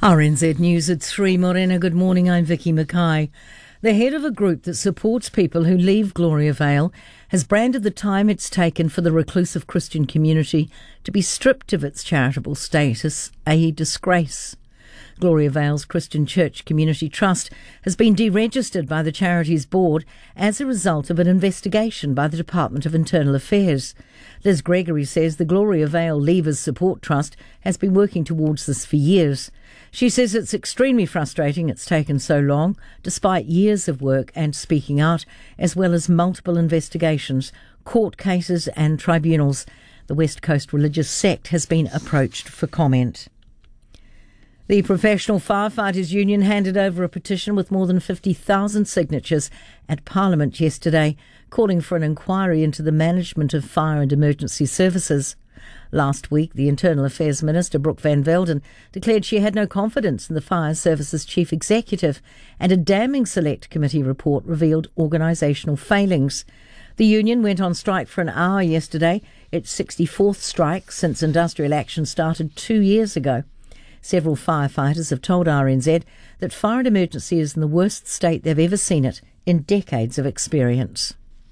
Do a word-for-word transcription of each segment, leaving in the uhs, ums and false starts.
R N Z News at three. Morena, good morning. I'm Vicky Mackay. The head of a group that supports people who leave Gloria Vale has branded the time it's taken for the reclusive Christian community to be stripped of its charitable status a disgrace. Gloria Vale's Christian Church Community Trust has been deregistered by the charity's board as a result of an investigation by the Department of Internal Affairs. Liz Gregory says the Gloria Vale Leavers Support Trust has been working towards this for years. She says it's extremely frustrating it's taken so long, despite years of work and speaking out, as well as multiple investigations, court cases and tribunals. The West Coast religious sect has been approached for comment. The Professional Firefighters Union handed over a petition with more than fifty thousand signatures at Parliament yesterday, calling for an inquiry into the management of fire and emergency services. Last week, the Internal Affairs Minister, Brooke Van Velden, declared she had no confidence in the Fire Services Chief Executive, and a damning Select Committee report revealed organisational failings. The union went on strike for an hour yesterday, its sixty-fourth strike since industrial action started two years ago. Several firefighters have told R N Z that fire and emergency is in the worst state they've ever seen it in decades of experience.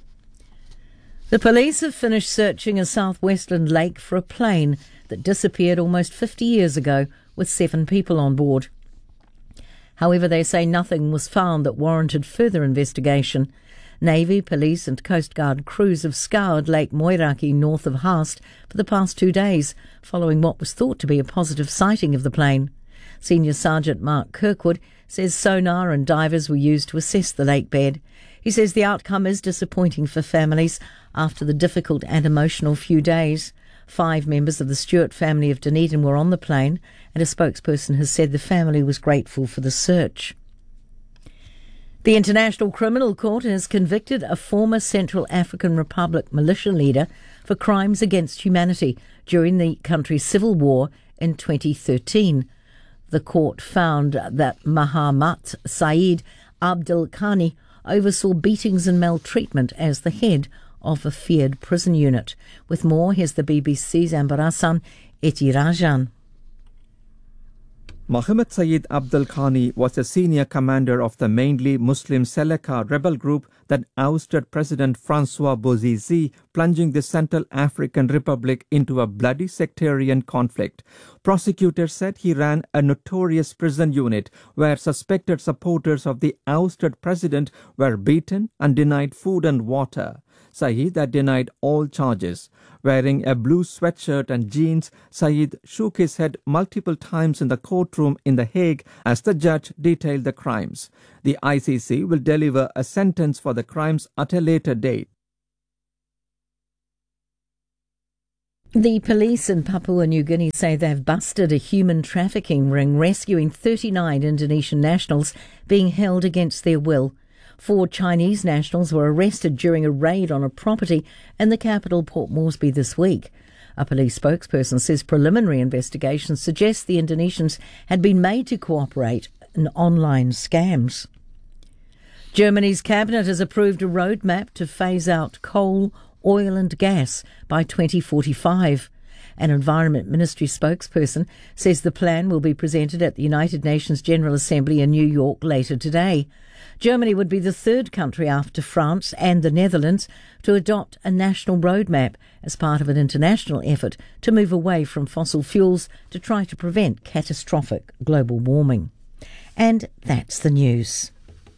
The police have finished searching a southwestern lake for a plane that disappeared almost fifty years ago with seven people on board. However, they say nothing was found that warranted further investigation. Navy, police and Coast Guard crews have scoured Lake Moiraki north of Haast for the past two days, following what was thought to be a positive sighting of the plane. Senior Sergeant Mark Kirkwood says sonar and divers were used to assess the lake bed. He says the outcome is disappointing for families after the difficult and emotional few days. Five members of the Stewart family of Dunedin were on the plane, and a spokesperson has said the family was grateful for the search. The International Criminal Court has convicted a former Central African Republic militia leader for crimes against humanity during the country's civil war in twenty thirteen. The court found that Mahamat Said Abdul Khani oversaw beatings and maltreatment as the head of a feared prison unit. With more, here's the B B C's Ambarasan Etirajan. Mohammed Sayyid Abdul Khani was a senior commander of the mainly Muslim Seleka rebel group that ousted President Francois Bozize, plunging the Central African Republic into a bloody sectarian conflict. Prosecutors said he ran a notorious prison unit where suspected supporters of the ousted president were beaten and denied food and water. Saeed had denied all charges. Wearing a blue sweatshirt and jeans, Saeed shook his head multiple times in the courtroom in The Hague as the judge detailed the crimes. The I C C will deliver a sentence for the crimes at a later date. The police in Papua New Guinea say they've busted a human trafficking ring, rescuing thirty-nine Indonesian nationals being held against their will. Four Chinese nationals were arrested during a raid on a property in the capital Port Moresby this week. A police spokesperson says preliminary investigations suggest the Indonesians had been made to cooperate in online scams. Germany's cabinet has approved a roadmap to phase out coal, oil and gas by twenty forty-five. An Environment Ministry spokesperson says the plan will be presented at the United Nations General Assembly in New York later today. Germany would be the third country after France and the Netherlands to adopt a national roadmap as part of an international effort to move away from fossil fuels to try to prevent catastrophic global warming. And that's the news.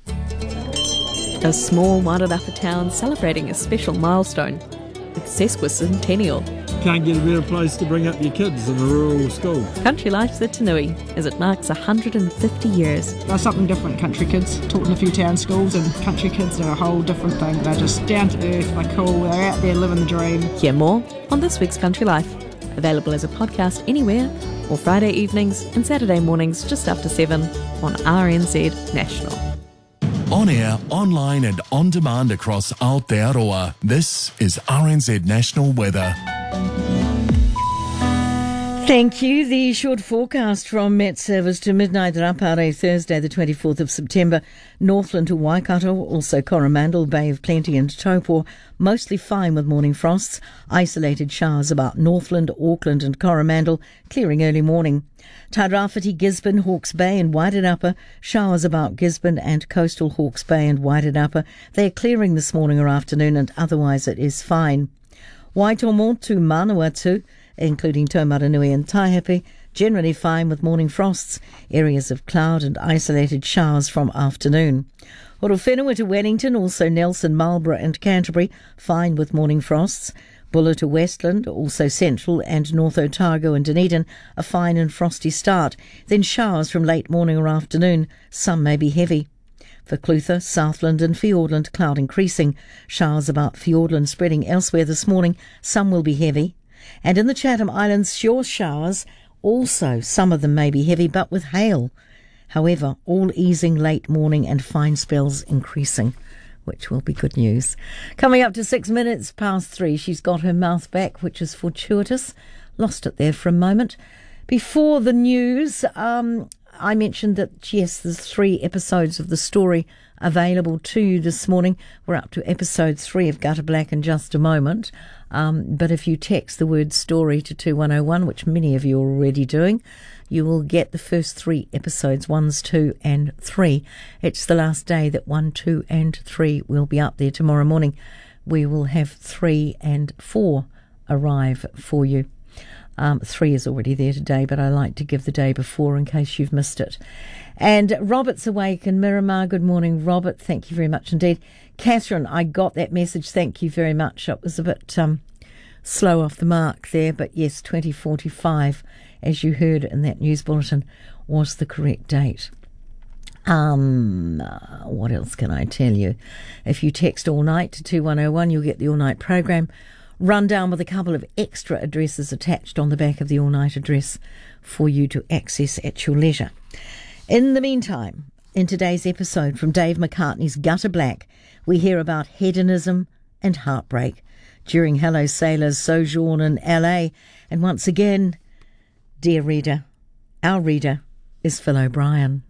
A small Wairarapa town celebrating a special milestone. It's sesquicentennial. Can't get a better place to bring up your kids than a rural school. Country Life's the Tanui, as it marks one hundred fifty years. They're something different, country kids. Taught in a few town schools, and country kids are a whole different thing. They're just down to earth, they're cool, they're out there living the dream. Hear more on this week's Country Life. Available as a podcast anywhere, or Friday evenings and Saturday mornings just after seven on R N Z National. On air, online and on demand across Aotearoa, this is R N Z National Weather. Thank you. The short forecast from Met Service to midnight Rapare, Thursday the twenty-fourth of September. Northland to Waikato, also Coromandel, Bay of Plenty and Taupo. Mostly fine with morning frosts. Isolated showers about Northland, Auckland and Coromandel, clearing early morning. Tairāwhiti, Gisborne, Hawke's Bay and Wairarapa. Showers about Gisborne and coastal Hawke's Bay and Wairarapa. They are clearing this morning or afternoon and otherwise it is fine. Waitomo to Manawatu, including Taumaranui and Taihape, generally fine with morning frosts, areas of cloud and isolated showers from afternoon. Horowhenua to Wellington, also Nelson, Marlborough and Canterbury, fine with morning frosts. Buller to Westland, also Central and North Otago and Dunedin, a fine and frosty start. Then showers from late morning or afternoon, some may be heavy. For Clutha, Southland and Fiordland, cloud increasing. Showers about Fiordland spreading elsewhere this morning, some will be heavy. And in the Chatham Islands, shore showers, also some of them may be heavy, but with hail. However, all easing late morning and fine spells increasing, which will be good news. Coming up to six minutes past three, she's got her mouth back, which is fortuitous. Lost it there for a moment. Before the news, um, I mentioned that, yes, there's three episodes of the story available to you this morning. We're up to episode three of Gutter Black in just a moment. Um, but if you text the word story to two one oh one, which many of you are already doing, you will get the first three episodes, ones, two and three. It's the last day that one, two and three will be up there. Tomorrow morning we will have three and four arrive for you. Um, three is already there today, but I like to give the day before in case you've missed it. And Robert's awake in Miramar. Good morning, Robert. Thank you very much indeed. Catherine, I got that message. Thank you very much. It was a bit um, slow off the mark there, but yes, twenty forty-five, as you heard in that news bulletin, was the correct date. Um, uh, what else can I tell you? If you text all night to two one oh one, you'll get the all-night program rundown with a couple of extra addresses attached on the back of the all-night address for you to access at your leisure. In the meantime, in today's episode from Dave McCartney's Gutter Black, we hear about hedonism and heartbreak during Hello Sailor's sojourn in L A. And once again, dear reader, our reader is Phil O'Brien.